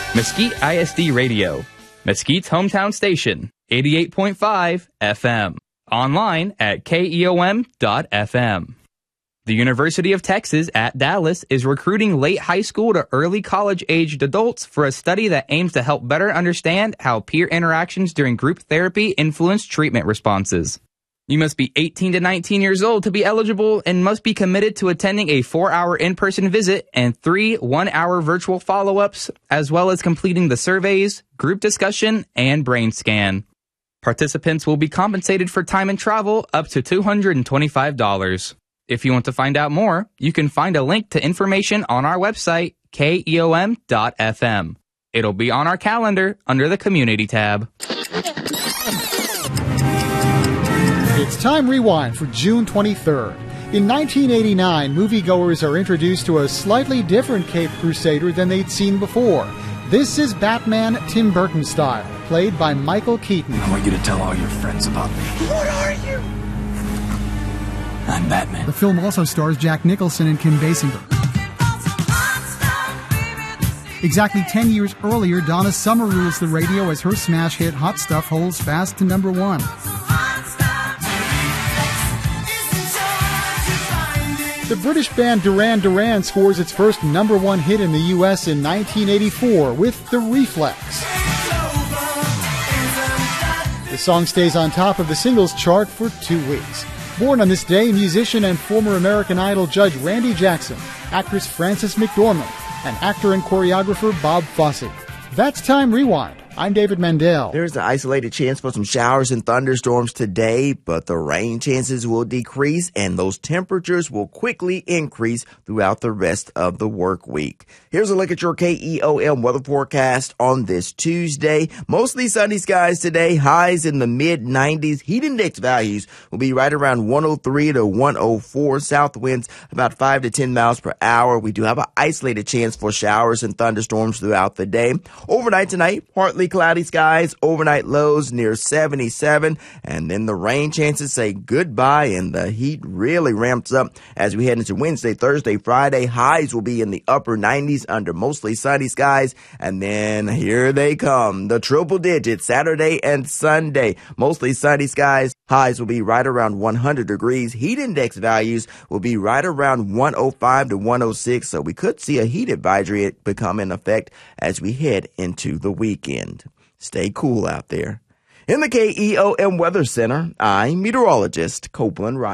Mesquite ISD Radio, Mesquite's hometown station, 88.5 FM. Online at KEOM.FM. The University of Texas at Dallas is recruiting late high school to early college-aged adults for a study that aims to help better understand how peer interactions during group therapy influence treatment responses. You must be 18 to 19 years old to be eligible and must be committed to attending a 4-hour in-person visit and 3 one-hour virtual follow-ups, as well as completing the surveys, group discussion, and brain scan. Participants will be compensated for time and travel up to $225. If you want to find out more, you can find a link to information on our website, KEOM.FM. It'll be on our calendar under the Community tab. It's Time Rewind for June 23rd. In 1989, moviegoers are introduced to a slightly different Caped Crusader than they'd seen before. This is Batman Tim Burton style, played by Michael Keaton. I want you to tell all your friends about me. What are you? I'm Batman. The film also stars Jack Nicholson and Kim Basinger. Exactly 10 years earlier, Donna Summer rules the radio as her smash hit Hot Stuff holds fast to number 1. The British band Duran Duran scores its first number 1 hit in the U.S. in 1984 with The Reflex. The song stays on top of the singles chart for 2 weeks. Born on this day, musician and former American Idol judge Randy Jackson, actress Frances McDormand, and actor and choreographer Bob Fosse. That's Time Rewind. I'm David Mandel. There's an isolated chance for some showers and thunderstorms today, but the rain chances will decrease and those temperatures will quickly increase throughout the rest of the work week. Here's a look at your KEOM weather forecast on this Tuesday. Mostly sunny skies today, highs in the mid-90s. Heat index values will be right around 103 to 104. South winds about 5 to 10 miles per hour. We do have an isolated chance for showers and thunderstorms throughout the day. Overnight tonight, partly cloudy skies, overnight lows near 77, and then the rain chances say goodbye and the heat really ramps up as we head into Wednesday, Thursday, Friday. Highs will be in the upper 90s under mostly sunny skies, and then here they come, the triple digits Saturday and Sunday. Mostly sunny skies, highs will be right around 100 degrees. Heat index values will be right around 105 to 106, so we could see a heat advisory become in effect as we head into the weekend. Stay cool out there. In the KEOM Weather Center, I'm meteorologist Copeland Wright.